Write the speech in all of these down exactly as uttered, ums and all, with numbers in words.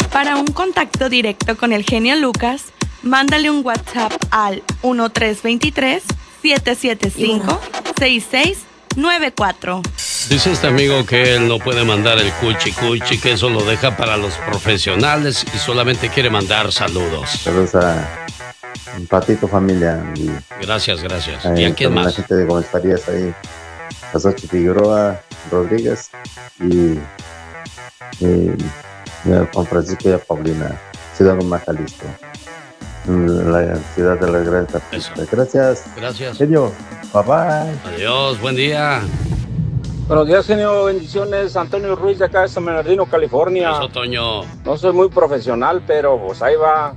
Para un contacto directo con el genio Lucas, mándale un WhatsApp al uno tres dos tres, siete siete cinco, seis seis nueve cuatro. Dice este amigo que él no puede mandar el cuchi cuchi, que eso lo deja para los profesionales y solamente quiere mandar saludos. Saludos a un Patito familia. Y, gracias, gracias. Ahí, ¿Y a quién más? La gente de Gómez Farías ahí, a Xochitl Figueroa Rodríguez y, y, y a Juan Francisco y a Paulina, Ciudad Gómez, Jalisco, la ciudad de las grandes artistas. Gracias. Gracias. Genio, bye bye. Adiós, buen día. Buenos días, genio, bendiciones. Antonio Ruiz de acá de San Bernardino, California. Eso, Toño. No soy muy profesional, pero pues ahí va.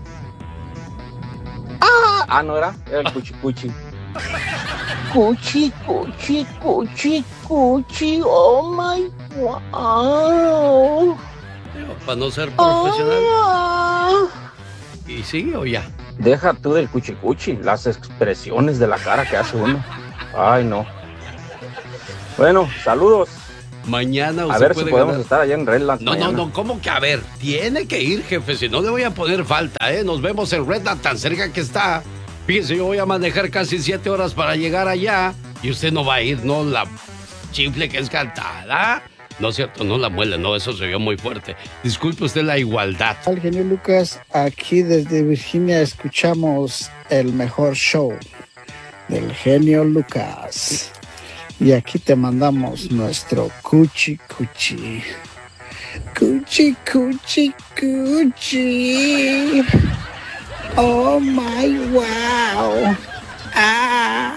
Ah, ah no era, era el cuchi cuchi. Cuchi, cuchi, cuchi, cuchi, oh my wow. Para no ser profesional. Ah. ¿Y sigue o ya? Deja tú del cuchi cuchi, las expresiones de la cara que hace uno. Ay, no. Bueno, saludos. Mañana usted a ver puede si podemos ganar. estar allá en Redlands. No, mañana. no, no, ¿cómo que a ver? Tiene que ir, jefe, si no le voy a poner falta, ¿eh? Nos vemos en Redlands, tan cerca que está. Fíjese, yo voy a manejar casi siete horas para llegar allá y usted no va a ir, ¿no? La chifle que es cantada. No es cierto, no la muele, no, eso se vio muy fuerte. Disculpe usted la igualdad. Al genio Lucas, aquí desde Virginia escuchamos el mejor show del genio Lucas. Y aquí te mandamos nuestro cuchi cuchi. Cuchi cuchi cuchi. Oh my wow. Ah.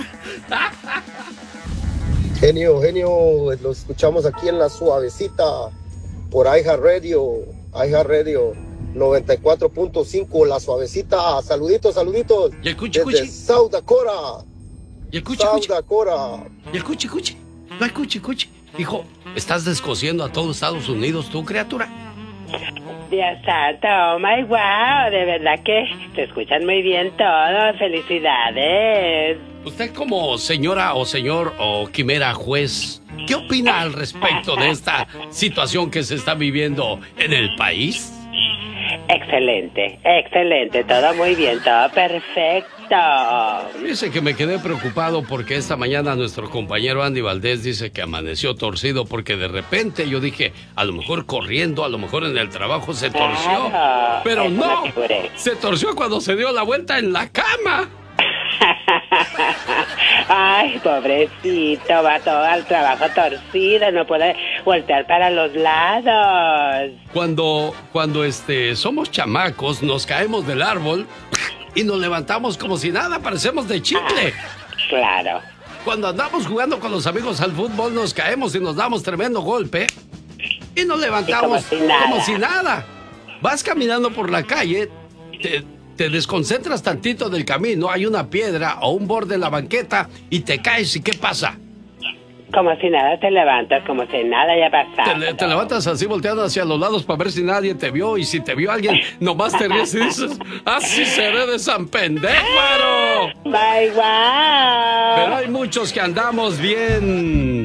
Genio, genio, lo escuchamos aquí en La Suavecita por iHeartRadio, iHeartRadio noventa y cuatro punto cinco, La Suavecita. Saluditos, saluditos. ¿Y el cuchi desde cuchi? South Dakota. ¿Y el cuchi South cuchi? Dakota. ¿Y el cuchi cuchi? No hay cuchi cuchi. Hijo, estás descosiendo a todo Estados Unidos, tú, criatura. Dios santo, oh my wow, de verdad que te escuchan muy bien todos, felicidades. Usted como señora o señor o quimera juez, ¿qué opina al respecto de esta situación que se está viviendo en el país? Excelente, excelente, todo muy bien, todo perfecto. Dice que me quedé preocupado porque esta mañana nuestro compañero Andy Valdés dice que amaneció torcido porque de repente yo dije, a lo mejor corriendo, a lo mejor en el trabajo se torció. Claro, pero eso no, me figuré. se torció cuando se dio la vuelta en la cama. Ay, pobrecito, va todo al trabajo torcido, no puede voltear para los lados. Cuando, cuando este, somos chamacos, nos caemos del árbol y nos levantamos como si nada, parecemos de chicle. Ah, claro. Cuando andamos jugando con los amigos al fútbol, nos caemos y nos damos tremendo golpe y nos levantamos y como si nada. como si nada. Vas caminando por la calle, te... te desconcentras tantito del camino, hay una piedra o un borde en la banqueta y te caes, ¿y qué pasa? Como si nada te levantas, como si nada haya pasado. Te, te levantas así volteando hacia los lados para ver si nadie te vio y si te vio alguien, nomás te ríes y dices, así seré de San Pendéjaro. Bye, wow. Pero hay muchos que andamos bien